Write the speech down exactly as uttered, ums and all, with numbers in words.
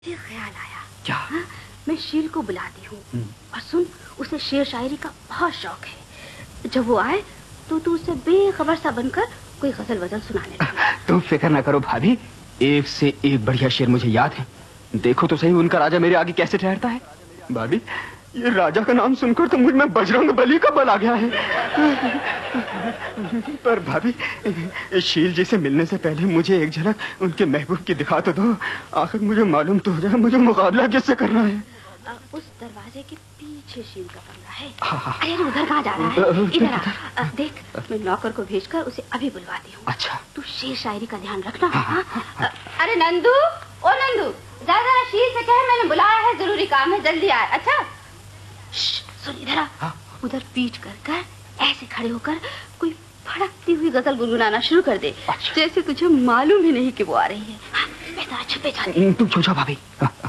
मुझे ख्याल आया। क्या? हा? मैं शील को बुलाती हूँ और सुन, उसे शेर शायरी का बहुत शौक है। जब वो आए तो तू उसे बेखबर सा बनकर कोई गजल वजल सुनाने लगे। तुम फिक्र ना करो भाभी, एक से एक बढ़िया शेर मुझे याद है। देखो तो सही उनका राजा मेरे आगे कैसे ठहरता है। भाभी, ये राजा का नाम सुनकर तो मुझ में बजरंग बली का बल आ गया है। पर भाभी, शील जी से मिलने से पहले मुझे एक झलक उनके महबूब की दिखा तो दो। आखिर मुझे मालूम तो हो जाए मुझे मुकाबला किससे करना है। आ, उस दरवाजे के पीछे शील का कमरा है। हाँ, हाँ। अरे उधर कहाँ जा रहा है? इधर आ, देख, मैं नौकर को भेजकर उसे अभी बुलवाती हूँ। अच्छा। तू शेर शायरी का ध्यान रखना। हाँ, हाँ, हाँ? अरे नंदू, ओ नंदू, जा जरा शील से कह मैंने बुलाया है, जरूरी काम है, जल्दी आए। अच्छा सुन, इधर आ। हाँ? उधर पीठ कर कर ऐसे खड़े होकर कोई फड़कती हुई गजल गुनगुनाना शुरू कर दे। अच्छा। जैसे तुझे मालूम ही नहीं कि वो आ रही है। हाँ, मैं जरा छुपे जाती हूँ। तुम छो जाओ भाभी। हाँ।